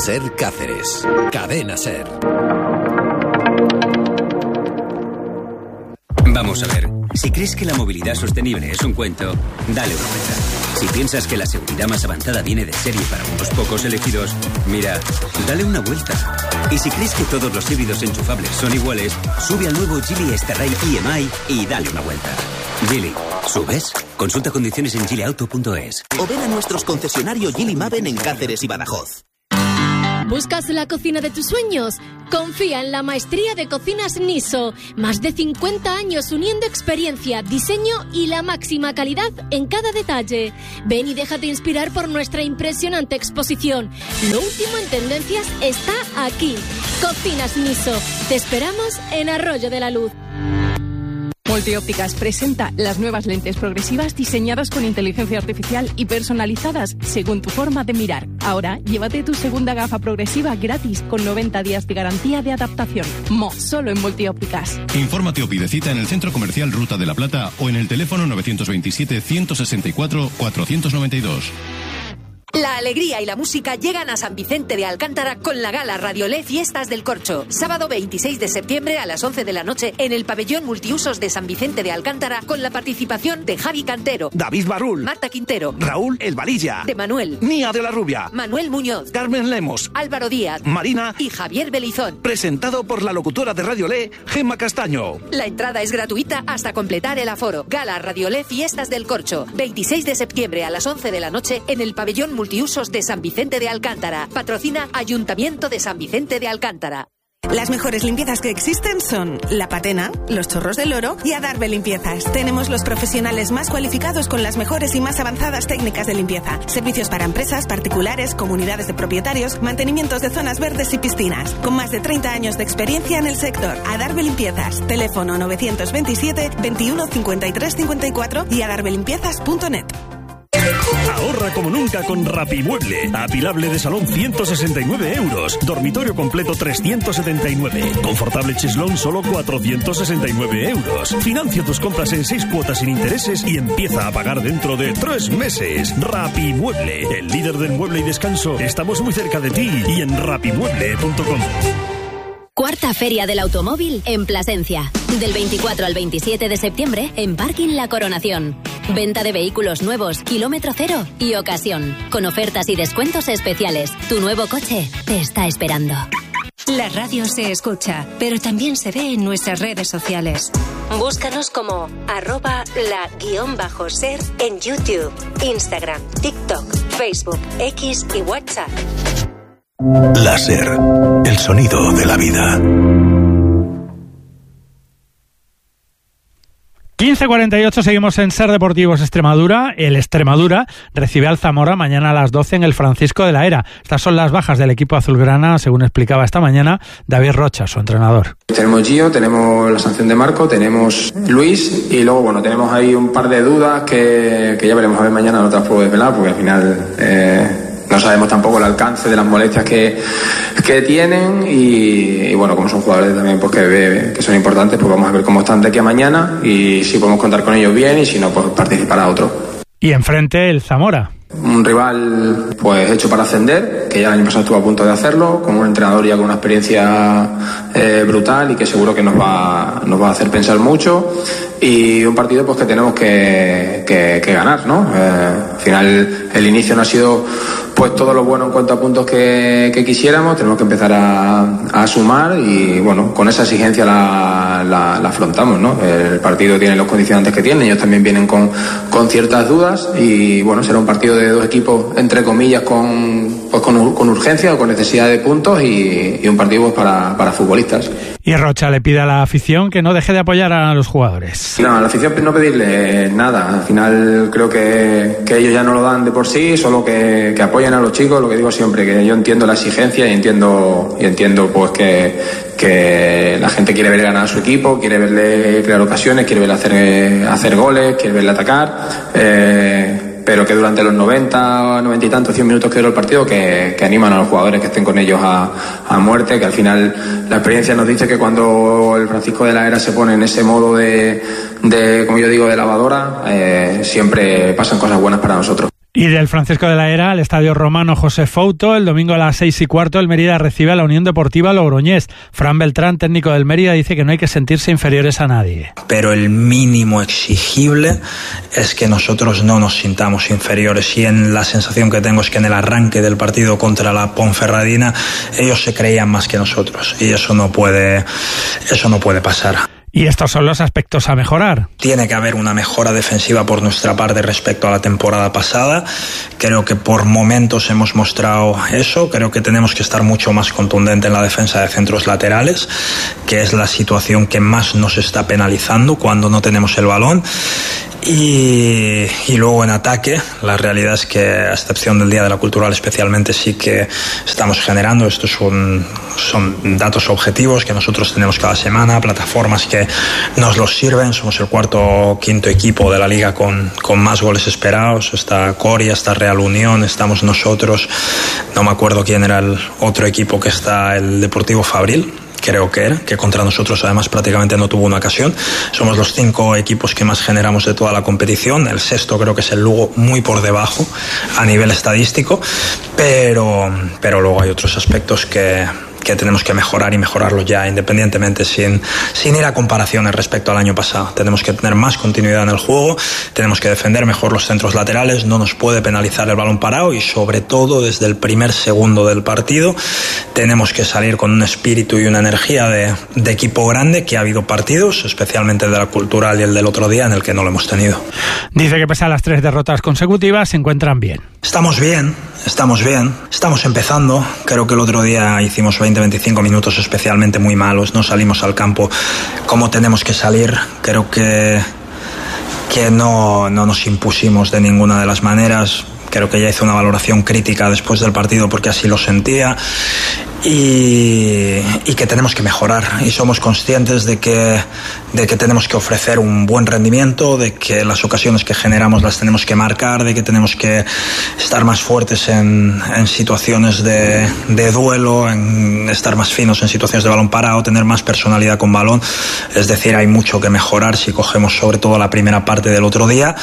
Ser Cáceres. Cadena Ser. Vamos a ver, si crees que la movilidad sostenible es un cuento, dale una vuelta. Si piensas que la seguridad más avanzada viene de serie para unos pocos elegidos, mira, dale una vuelta. Y si crees que todos los híbridos enchufables son iguales, sube al nuevo Geely Starrail EMI y dale una vuelta. Geely, ¿subes? Consulta condiciones en geelyauto.es. O ven a nuestros concesionarios Geely Maven en Cáceres y Badajoz. ¿Buscas la cocina de tus sueños? Confía en la maestría de cocinas Niso. Más de 50 años uniendo experiencia, diseño y la máxima calidad en cada detalle. Ven y déjate inspirar por nuestra impresionante exposición. Lo último en tendencias está aquí. Cocinas Niso. Te esperamos en Arroyo de la Luz. Multiópticas presenta las nuevas lentes progresivas diseñadas con inteligencia artificial y personalizadas según tu forma de mirar. Ahora, llévate tu segunda gafa progresiva gratis con 90 días de garantía de adaptación. Solo en Multiópticas. Infórmate o pide cita en el Centro Comercial Ruta de la Plata o en el teléfono 927-164-492. La alegría y la música llegan a San Vicente de Alcántara con la gala Radiolé Fiestas del Corcho. Sábado 26 de septiembre a las 11 de la noche en el pabellón multiusos de San Vicente de Alcántara con la participación de Javi Cantero, David Barrul, Marta Quintero, Raúl El Valilla, de Manuel, Nia de la Rubia, Manuel Muñoz, Carmen Lemos, Álvaro Díaz, Marina y Javier Belizón. Presentado por la locutora de Radiolé, Gemma Castaño. La entrada es gratuita hasta completar el aforo. Gala Radiolé Fiestas del Corcho. 26 de septiembre a las 11 de la noche en el pabellón multiusos de San Vicente de Alcántara. Patrocina Ayuntamiento de San Vicente de Alcántara. Las mejores limpiezas que existen son La Patena, Los Chorros del Oro y Adarve Limpiezas. Tenemos los profesionales más cualificados con las mejores y más avanzadas técnicas de limpieza. Servicios para empresas, particulares, comunidades de propietarios, mantenimientos de zonas verdes y piscinas. Con más de 30 años de experiencia en el sector. Adarve Limpiezas. Teléfono 927 21 53 54 y adarvelimpiezas.net. Ahorra como nunca con Rapimueble. Apilable de salón 169 euros. Dormitorio completo 379. Confortable cheslón solo 469 euros. Financia tus compras en 6 cuotas sin intereses y empieza a pagar dentro de 3 meses. Rapimueble, el líder del mueble y descanso. Estamos muy cerca de ti y en rapimueble.com. Cuarta Feria del Automóvil en Plasencia. Del 24 al 27 de septiembre en Parking La Coronación. Venta de vehículos nuevos, kilómetro cero y ocasión. Con ofertas y descuentos especiales. Tu nuevo coche te está esperando. La radio se escucha, pero también se ve en nuestras redes sociales. Búscanos como @la_ser en YouTube, Instagram, TikTok, Facebook, X y WhatsApp. Láser, el sonido de la vida. 15:48, seguimos en Ser Deportivos Extremadura. El Extremadura recibe al Zamora mañana a las 12 en el Francisco de la Era. Estas son las bajas del equipo azulgrana, según explicaba esta mañana David Rocha, su entrenador. Tenemos Gio, tenemos la sanción de Marco, tenemos Luis y luego, bueno, tenemos ahí un par de dudas que ya veremos a ver mañana, no te las puedo desvelar porque al final no sabemos tampoco el alcance de las molestias que tienen y bueno, como son jugadores también pues que son importantes, pues vamos a ver cómo están de aquí a mañana y si podemos contar con ellos bien y si no, pues participará otro. Y enfrente el Zamora. Un rival pues hecho para ascender, que ya el año pasado estuvo a punto de hacerlo, con un entrenador ya con una experiencia brutal y que seguro que nos va a hacer pensar mucho, y un partido pues que tenemos que ganar, ¿no? Al final el inicio no ha sido pues todo lo bueno en cuanto a puntos que quisiéramos, tenemos que empezar a sumar y bueno, con esa exigencia la afrontamos, ¿no? El partido tiene los condicionantes que tiene, ellos también vienen con ciertas dudas y bueno, será un partido de dos equipos entre comillas con urgencia o con necesidad de puntos y un partido pues, para futbolistas. Y Rocha le pide a la afición que no deje de apoyar a los jugadores. No, a la afición no pedirle nada, al final creo que ellos ya no lo dan de por sí, solo que apoyen a los chicos, lo que digo siempre, que yo entiendo la exigencia y entiendo pues que la gente quiere ver ganar a su equipo, quiere verle crear ocasiones, quiere verle hacer goles, quiere verle atacar, pero que durante los 90 y tantos, 100 minutos que duró el partido, que animan a los jugadores, que estén con ellos a muerte, que al final la experiencia nos dice que cuando el Francisco de la Era se pone en ese modo de como yo digo, de lavadora, siempre pasan cosas buenas para nosotros. Y del Francisco de la Era al Estadio Romano José Fouto, el domingo a las 6:15 el Mérida recibe a la Unión Deportiva Logroñés. Fran Beltrán, técnico del Mérida, dice que no hay que sentirse inferiores a nadie. Pero el mínimo exigible es que nosotros no nos sintamos inferiores, y en la sensación que tengo es que en el arranque del partido contra la Ponferradina ellos se creían más que nosotros, y eso no puede pasar. Y estos son los aspectos a mejorar. Tiene que haber una mejora defensiva por nuestra parte respecto a la temporada pasada. Creo que por momentos hemos mostrado eso. Creo que tenemos que estar mucho más contundente en la defensa de centros laterales, que es la situación que más nos está penalizando cuando no tenemos el balón. Y luego en ataque, la realidad es que, a excepción del Día de la Cultural especialmente, sí que estamos generando. Estos son datos objetivos que nosotros tenemos cada semana, plataformas que nos los sirven. Somos el cuarto o quinto equipo de la liga con más goles esperados. Está Coria, está Real Unión, estamos nosotros. No me acuerdo quién era el otro equipo que está, el Deportivo Fabril, creo que era, que contra nosotros además prácticamente no tuvo una ocasión. Somos los 5 equipos que más generamos de toda la competición. El sexto creo que es el Lugo, muy por debajo a nivel estadístico, pero luego hay otros aspectos que tenemos que mejorar, y mejorarlos ya, independientemente, sin ir a comparaciones respecto al año pasado. Tenemos que tener más continuidad en el juego, tenemos que defender mejor los centros laterales, no nos puede penalizar el balón parado, y sobre todo desde el primer segundo del partido tenemos que salir con un espíritu y una energía de equipo grande, que ha habido partidos, especialmente el de la Cultural y el del otro día, en el que no lo hemos tenido. Dice que pese a las 3 derrotas consecutivas se encuentran bien. Estamos bien, estamos empezando. Creo que el otro día hicimos 20-25 minutos especialmente muy malos, no salimos al campo como tenemos que salir. Creo que no nos impusimos de ninguna de las maneras. Creo que ya hice una valoración crítica después del partido porque así lo sentía, y que tenemos que mejorar, y somos conscientes de que tenemos que ofrecer un buen rendimiento, de que las ocasiones que generamos las tenemos que marcar, de que tenemos que estar más fuertes en situaciones de duelo, en estar más finos en situaciones de balón parado, tener más personalidad con balón. Es decir, hay mucho que mejorar si cogemos sobre todo la primera parte del otro día,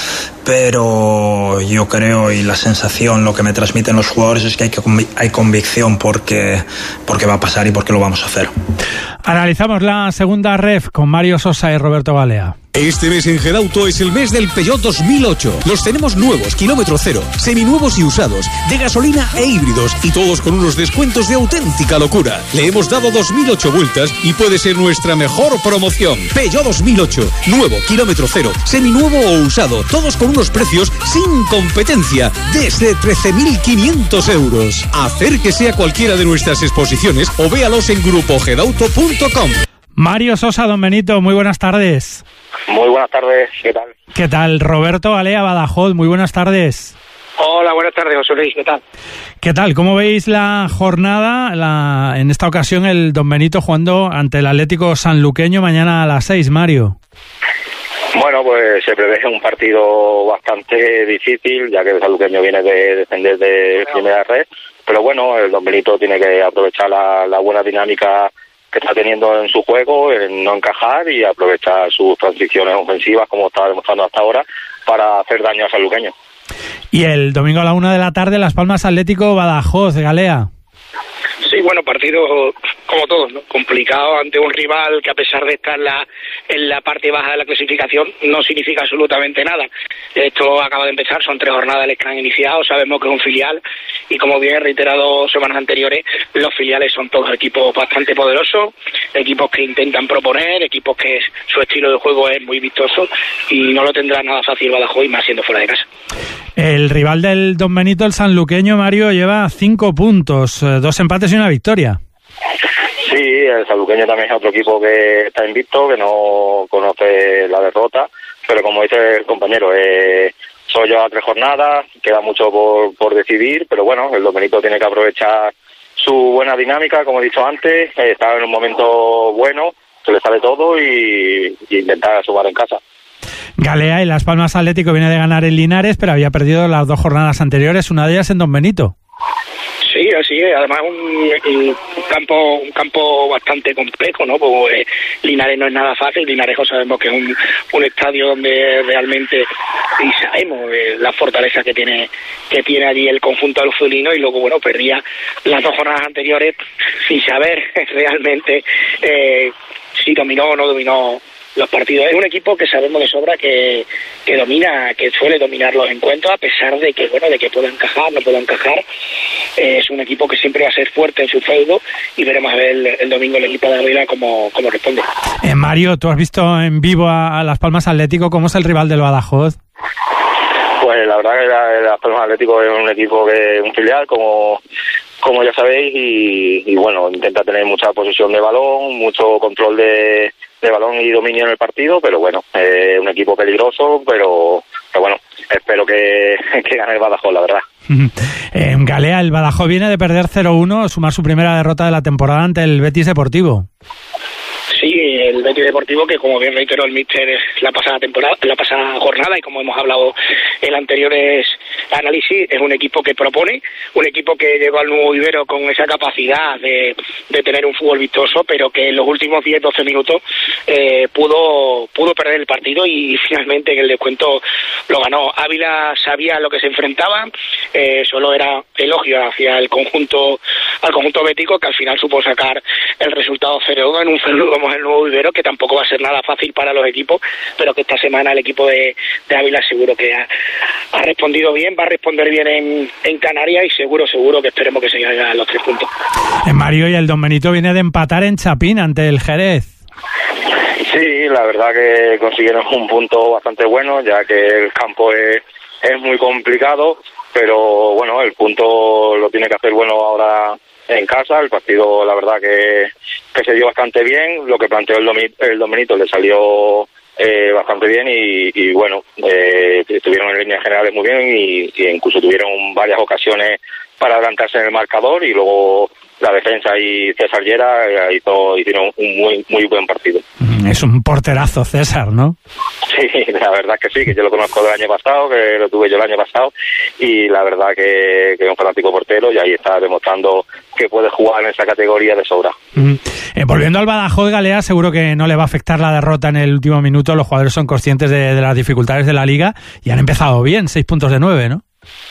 pero yo creo, y la sensación, lo que me transmiten los jugadores, es que hay convicción porque va a pasar y porque lo vamos a hacer. Analizamos la segunda ref con Mario Sosa y Roberto Galea. Este mes en Gedauto es el mes del Peugeot 2008. Los tenemos nuevos, kilómetro cero, seminuevos y usados, de gasolina e híbridos, y todos con unos descuentos de auténtica locura. Le hemos dado 2008 vueltas y puede ser nuestra mejor promoción. Peugeot 2008, nuevo, kilómetro cero, seminuevo o usado, todos con unos precios sin competencia, desde 13.500 euros. Acérquese a cualquiera de nuestras exposiciones o véalos en grupogedauto.com. Mario Sosa, don Benito, muy buenas tardes. Muy buenas tardes, ¿qué tal? ¿Qué tal? Roberto Galea, Badajoz, muy buenas tardes. Hola, buenas tardes, José Luis, ¿qué tal? ¿Qué tal? ¿Cómo veis la jornada? En esta ocasión el don Benito jugando ante el Atlético Sanluqueño mañana a las 6, Mario. Bueno, pues se prevé un partido bastante difícil, ya que el Sanluqueño viene de descender de primera red, pero bueno, el don Benito tiene que aprovechar la buena dinámica que está teniendo en su juego, en no encajar, y aprovechar sus transiciones ofensivas, como estaba demostrando hasta ahora, para hacer daño a Sanluqueño. Y el domingo a la 1 de la tarde, Las Palmas Atlético Badajoz, Galea. Sí, bueno, partido como todos, ¿no? Complicado ante un rival que, a pesar de estar en la parte baja de la clasificación, no significa absolutamente nada. Esto acaba de empezar, son 3 jornadas las que han iniciado, sabemos que es un filial, y como bien he reiterado semanas anteriores, los filiales son todos equipos bastante poderosos, equipos que intentan proponer, equipos que su estilo de juego es muy vistoso, y no lo tendrá nada fácil Badajoz, y más siendo fuera de casa. El rival del don Benito, el sanluqueño, Mario, lleva 5 puntos, 2 empates y una victoria. Sí, el sanluqueño también es otro equipo que está invicto, que no conoce la derrota, pero como dice el compañero, solo lleva 3 jornadas, queda mucho por decidir, pero bueno, el don Benito tiene que aprovechar su buena dinámica, como he dicho antes, está en un momento bueno, se le sale todo, y intentar sumar en casa. Galea, y Las Palmas Atlético viene de ganar en Linares, pero había perdido las 2 jornadas anteriores, una de ellas en Don Benito. Sí, así es. Además un campo bastante complejo, ¿no? Porque Linares no es nada fácil. Linarejo sabemos que es un estadio donde realmente, y sabemos la fortaleza que tiene allí el conjunto aluzolino, y luego, bueno, perdía las 2 jornadas anteriores sin saber realmente si dominó o no dominó los partidos. Es un equipo que sabemos de sobra que domina, que suele dominar los encuentros, a pesar de que, bueno, de que pueda encajar, no pueda encajar. Es un equipo que siempre va a ser fuerte en su feudo, y veremos a ver el domingo el equipo de Ávila cómo responde. Mario, ¿tú has visto en vivo a Las Palmas Atlético? ¿Cómo es el rival del Badajoz? Pues la verdad que Las Palmas Atlético es un equipo que es un filial, como ya sabéis, y bueno, intenta tener mucha posesión de balón, mucho control de balón y dominio en el partido, pero bueno, un equipo peligroso, pero bueno, espero que gane el Badajoz, la verdad. Galea, el Badajoz viene de perder 0-1, sumar su primera derrota de la temporada ante el Betis Deportivo. Sí, el Betis Deportivo, que como bien reiteró el míster la pasada jornada, y como hemos hablado en anteriores análisis, es un equipo que propone, un equipo que llegó al nuevo Ibero con esa capacidad de tener un fútbol vistoso, pero que en los últimos 10-12 minutos pudo perder el partido, y finalmente en el descuento lo ganó. Ávila sabía a lo que se enfrentaba, solo era elogio hacia el conjunto bético, que al final supo sacar el resultado 0-1 en un feudo como el nuevo Ibero, que tampoco va a ser nada fácil para los equipos, pero que esta semana el equipo de Ávila seguro que ha respondido bien, va a responder bien en Canarias, y seguro que esperemos que se lleguen a los 3 puntos. Mario, y el Don Benito viene de empatar en Chapín ante el Jerez. Sí, la verdad que consiguieron un punto bastante bueno, ya que el campo es muy complicado, pero bueno, el punto lo tiene que hacer bueno ahora en casa. El partido, la verdad que se dio bastante bien. Lo que planteó el Don Benito le salió bastante bien, y bueno, estuvieron en líneas generales muy bien, y incluso tuvieron varias ocasiones para adelantarse en el marcador, y luego la defensa y César Llera hicieron un muy buen partido. Es un porterazo, César, ¿no? Sí, la verdad que sí, que yo lo conozco del año pasado, que lo tuve yo el año pasado, y la verdad que es un fanático portero, y ahí está demostrando que puede jugar en esa categoría de sobra. Volviendo al Badajoz, Galea, seguro que no le va a afectar la derrota en el último minuto. Los jugadores son conscientes de las dificultades de la Liga y han empezado bien, 6 puntos de 9, ¿no?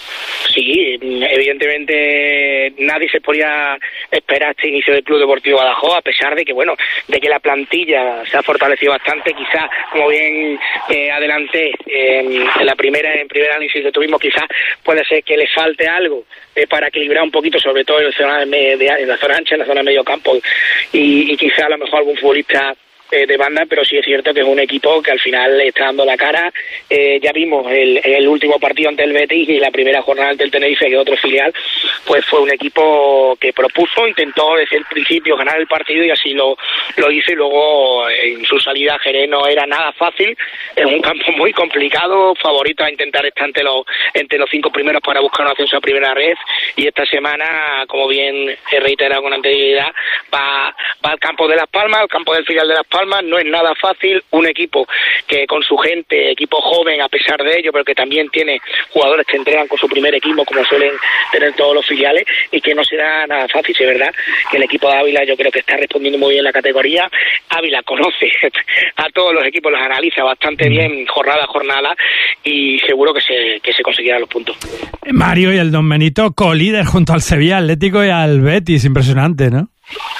Sí, evidentemente nadie se podía esperar este inicio del Club Deportivo Badajoz, a pesar de que, bueno, de que la plantilla se ha fortalecido bastante. Quizás, como bien adelanté en primer análisis que tuvimos, quizás puede ser que le falte algo para equilibrar un poquito, sobre todo en la zona ancha, en la zona de medio campo, y quizás a lo mejor algún futbolista de banda, pero sí es cierto que es un equipo que al final le está dando la cara. Ya vimos el último partido ante el Betis y la primera jornada ante el Tenerife, que es otro filial, pues fue un equipo que propuso, intentó desde el principio ganar el partido, y así lo hizo, y luego en su salida a Jerez no era nada fácil. Es un campo muy complicado, favorito a intentar estar entre los 5 primeros para buscar un ascenso a primera red, y esta semana, como bien he reiterado con anterioridad, va al campo de Las Palmas, al campo del filial de Las Palmas. No es nada fácil, un equipo que con su gente, equipo joven a pesar de ello, pero que también tiene jugadores que entregan con su primer equipo, como suelen tener todos los filiales, y que no será nada fácil. Es verdad que el equipo de Ávila yo creo que está respondiendo muy bien la categoría. Ávila conoce a todos los equipos, los analiza bastante bien jornada a jornada, y seguro que se conseguirán los puntos. Mario, y el Don Benito colíder junto al Sevilla Atlético y al Betis, impresionante, ¿no?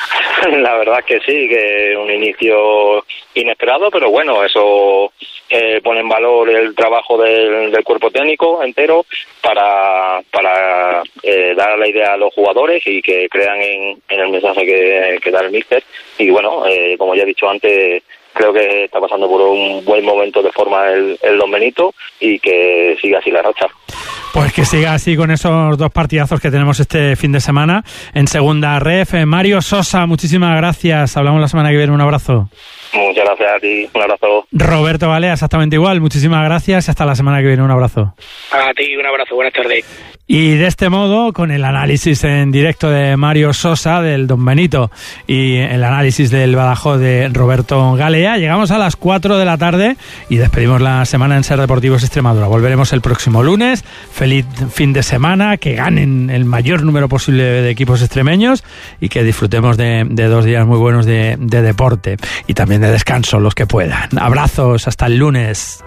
La verdad que sí, que un inicio inesperado, pero bueno, eso pone en valor el trabajo del cuerpo técnico entero para dar la idea a los jugadores y que crean en el mensaje que da el míster. Y bueno, como ya he dicho antes, creo que está pasando por un buen momento de forma el Don Benito, y que siga así la racha. Pues que siga así con esos 2 partidazos que tenemos este fin de semana en segunda ref. Mario Sosa, muchísimas gracias. Hablamos la semana que viene. Un abrazo. Muchas gracias a ti. Un abrazo. Roberto Galea, exactamente igual. Muchísimas gracias y hasta la semana que viene. Un abrazo. A ti, un abrazo. Buenas tardes. Y de este modo, con el análisis en directo de Mario Sosa, del Don Benito, y el análisis del Badajoz de Roberto Galea, ya, llegamos a las 4 de la tarde y despedimos la semana en Ser Deportivos Extremadura. Volveremos el próximo lunes. Feliz fin de semana, que ganen el mayor número posible de equipos extremeños y que disfrutemos de 2 días muy buenos de deporte y también de descanso los que puedan. Abrazos, hasta el lunes.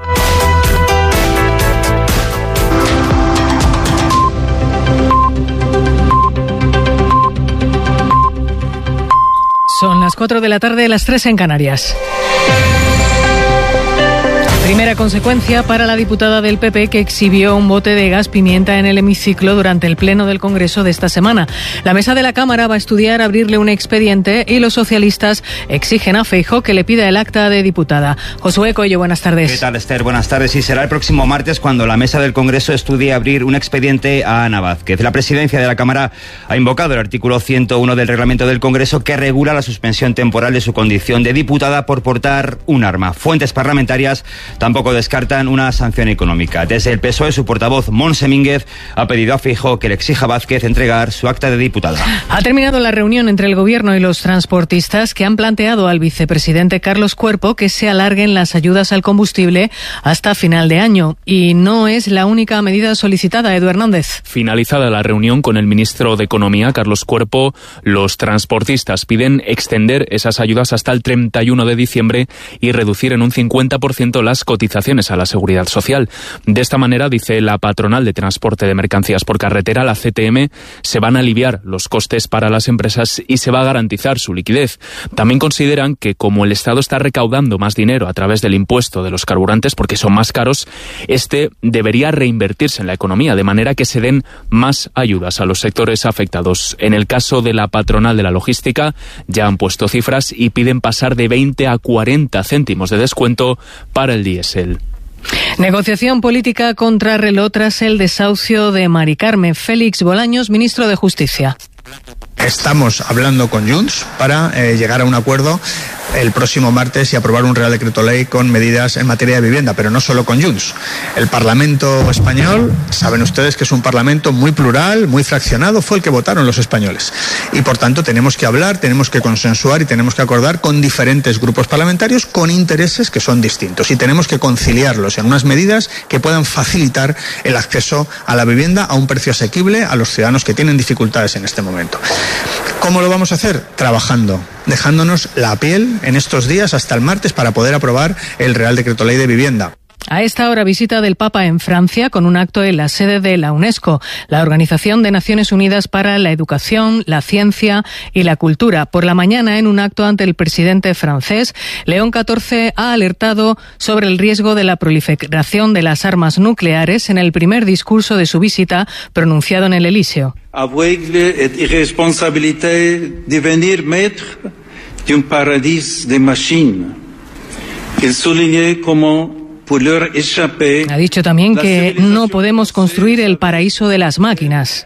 Son las 4 de la tarde, las 3 en Canarias. Primera consecuencia para la diputada del PP que exhibió un bote de gas pimienta en el hemiciclo durante el pleno del Congreso de esta semana. La mesa de la Cámara va a estudiar abrirle un expediente y los socialistas exigen a Feijóo que le pida el acta de diputada. Josué Coello, buenas tardes. ¿Qué tal, Esther? Buenas tardes. Y será el próximo martes cuando la mesa del Congreso estudie abrir un expediente a Ana Vázquez. La presidencia de la Cámara ha invocado el artículo 101 del reglamento del Congreso que regula la suspensión temporal de su condición de diputada por portar un arma. Fuentes parlamentarias tampoco descartan una sanción económica. Desde el PSOE, su portavoz, Montse Mínguez, ha pedido a Feijóo que le exija a Vázquez entregar su acta de diputada. Ha terminado la reunión entre el Gobierno y los transportistas que han planteado al vicepresidente Carlos Cuerpo que se alarguen las ayudas al combustible hasta final de año. Y no es la única medida solicitada, Edu Hernández. Finalizada la reunión con el ministro de Economía, Carlos Cuerpo, los transportistas piden extender esas ayudas hasta el 31 de diciembre y reducir en un 50% las cotizaciones a la Seguridad Social. De esta manera, dice la patronal de transporte de mercancías por carretera, la CTM, se van a aliviar los costes para las empresas y se va a garantizar su liquidez. También consideran que como el Estado está recaudando más dinero a través del impuesto de los carburantes porque son más caros, este debería reinvertirse en la economía, de manera que se den más ayudas a los sectores afectados. En el caso de la patronal de la logística, ya han puesto cifras y piden pasar de 20 a 40 céntimos de descuento para el diésel. Negociación política contrarreloj tras el desahucio de Mari Carme. Félix Bolaños, ministro de Justicia. Estamos hablando con Junts para llegar a un acuerdo el próximo martes y aprobar un Real Decreto Ley con medidas en materia de vivienda, pero no solo con Junts. El Parlamento español, saben ustedes que es un Parlamento muy plural, muy fraccionado, fue el que votaron los españoles. Y por tanto tenemos que hablar, tenemos que consensuar y tenemos que acordar con diferentes grupos parlamentarios con intereses que son distintos. Y tenemos que conciliarlos en unas medidas que puedan facilitar el acceso a la vivienda a un precio asequible a los ciudadanos que tienen dificultades en este momento. ¿Cómo lo vamos a hacer? Trabajando, dejándonos la piel en estos días hasta el martes para poder aprobar el Real Decreto Ley de Vivienda. A esta hora, visita del Papa en Francia con un acto en la sede de la UNESCO, la Organización de Naciones Unidas para la Educación, la Ciencia y la Cultura. Por la mañana, en un acto ante el presidente francés, León XIV ha alertado sobre el riesgo de la proliferación de las armas nucleares en el primer discurso de su visita pronunciado en el Elíseo. Aveugle et irresponsabilité devenir maître d'un paradis de machines. Il soulignait como ha dicho también que no podemos construir el paraíso de las máquinas.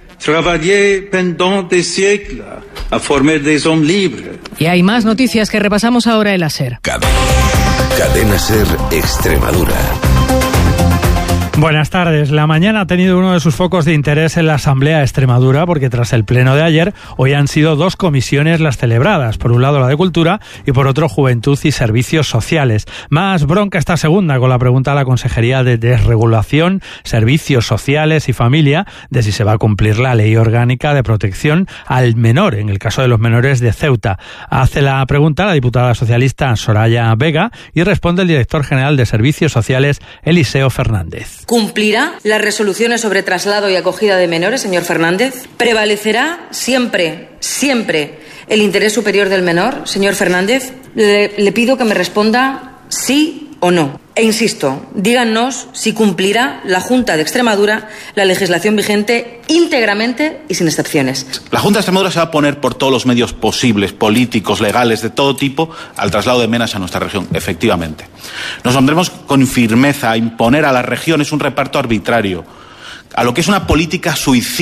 Y hay más noticias que repasamos ahora en la SER. Cadena SER Extremadura. Buenas tardes. La mañana ha tenido uno de sus focos de interés en la Asamblea de Extremadura porque tras el pleno de ayer, hoy han sido 2 comisiones las celebradas. Por un lado la de Cultura y por otro Juventud y Servicios Sociales. Más bronca esta segunda con la pregunta a la Consejería de Desregulación, Servicios Sociales y Familia de si se va a cumplir la Ley Orgánica de Protección al Menor, en el caso de los menores de Ceuta. Hace la pregunta la diputada socialista Soraya Vega y responde el director general de Servicios Sociales, Eliseo Fernández. ¿Cumplirá las resoluciones sobre traslado y acogida de menores, señor Fernández? ¿Prevalecerá siempre el interés superior del menor, señor Fernández? Le pido que me responda sí o no. E insisto, díganos si cumplirá la Junta de Extremadura la legislación vigente íntegramente y sin excepciones. La Junta de Extremadura se va a poner por todos los medios posibles, políticos, legales, de todo tipo, al traslado de menas a nuestra región, efectivamente. Nos pondremos con firmeza a imponer a las regiones un reparto arbitrario, a lo que es una política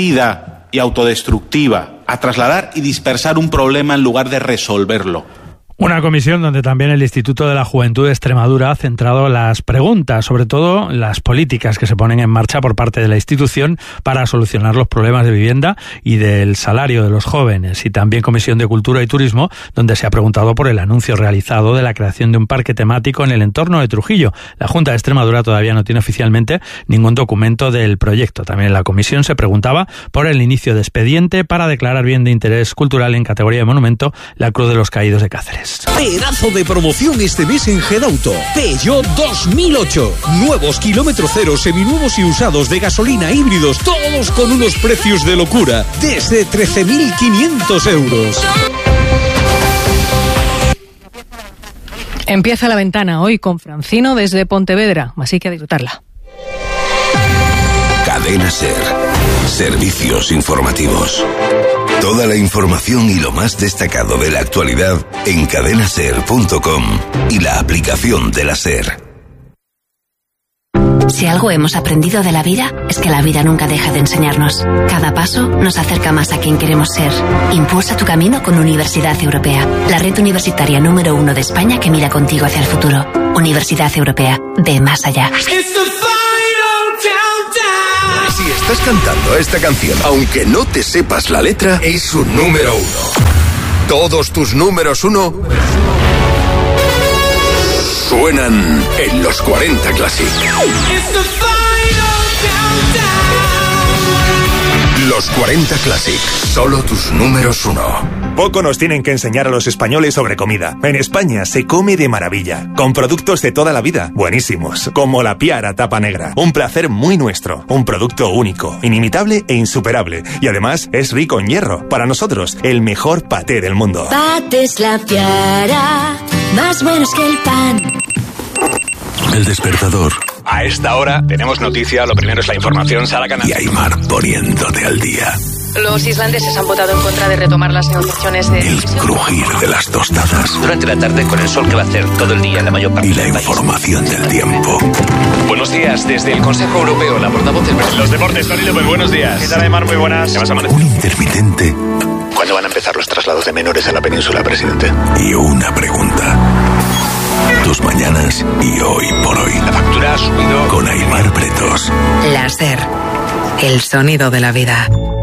suicida y autodestructiva, a trasladar y dispersar un problema en lugar de resolverlo. Una comisión donde también el Instituto de la Juventud de Extremadura ha centrado las preguntas, sobre todo las políticas que se ponen en marcha por parte de la institución para solucionar los problemas de vivienda y del salario de los jóvenes. Y también Comisión de Cultura y Turismo, donde se ha preguntado por el anuncio realizado de la creación de un parque temático en el entorno de Trujillo. La Junta de Extremadura todavía no tiene oficialmente ningún documento del proyecto. También en la comisión se preguntaba por el inicio de expediente para declarar bien de interés cultural en categoría de monumento la Cruz de los Caídos de Cáceres. Pedazo de promoción este mes en Gedauto. Peugeot 2008. Nuevos kilómetro cero, seminuevos y usados de gasolina, híbridos, todos con unos precios de locura. Desde 13.500 euros. Empieza La Ventana hoy con Francino desde Pontevedra, así que a disfrutarla. Cadena SER. Servicios informativos. Toda la información y lo más destacado de la actualidad en cadenaser.com y la aplicación de la SER. Si algo hemos aprendido de la vida, es que la vida nunca deja de enseñarnos. Cada paso nos acerca más a quien queremos ser. Impulsa tu camino con Universidad Europea, la red universitaria número 1 de España que mira contigo hacia el futuro. Universidad Europea, ve más allá. Si estás cantando esta canción, aunque no te sepas la letra, es un número 1. Todos tus números 1 suenan en los 40 Classic. Los 40 Classic, solo tus números 1. Poco nos tienen que enseñar a los españoles sobre comida. En España se come de maravilla, con productos de toda la vida, buenísimos, como la Piara Tapa Negra. Un placer muy nuestro, un producto único, inimitable e insuperable. Y además es rico en hierro. Para nosotros, el mejor paté del mundo. Patés La Piara, más buenos que el pan. El despertador. A esta hora tenemos noticia, lo primero es la información, Sara Canal. Y Aymar poniéndote al día. Los islandeses han votado en contra de retomar las negociaciones de... El crujir de las tostadas. Durante la tarde con el sol que va a hacer todo el día en la mayor parte del país. Y la información del tiempo. Buenos días, desde el Consejo Europeo, la portavoz del presidente. Los deportes, Tony López, buenos días. ¿Qué tal, Aymar? Muy buenas. ¿Qué vas a amanecer? Un intermitente. ¿Cuándo van a empezar los traslados de menores a la península, presidente? Y una pregunta. Tus mañanas y hoy por hoy. La factura ha subido. Con Aymar Pretos. La SER, el sonido de la vida.